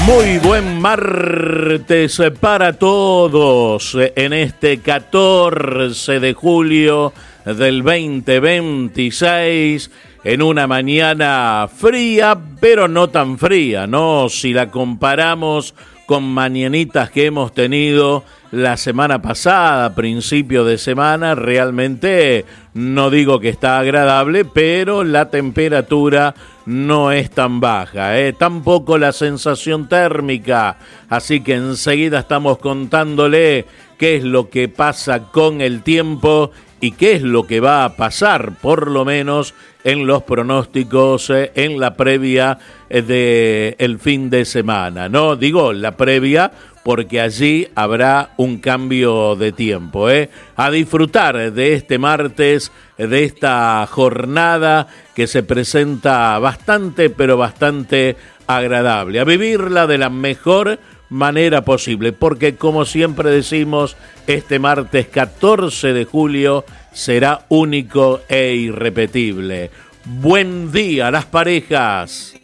Muy buen martes para todos en este 14 de julio del 2026, en una mañana fría, pero no tan fría, ¿no? Si la comparamos con mañanitas que hemos tenido la semana pasada, principio de semana, realmente no digo que está agradable, pero la temperatura no es tan baja, tampoco la sensación térmica, así que enseguida estamos contándole qué es lo que pasa con el tiempo y qué es lo que va a pasar, por lo menos en los pronósticos, en la previa del fin de semana, ¿no? Digo, la previa porque allí habrá un cambio de tiempo, A disfrutar de este martes, de esta jornada que se presenta bastante, pero bastante agradable, a vivirla de la mejor manera posible, porque como siempre decimos, este martes 14 de julio será único e irrepetible. Buen día a las parejas.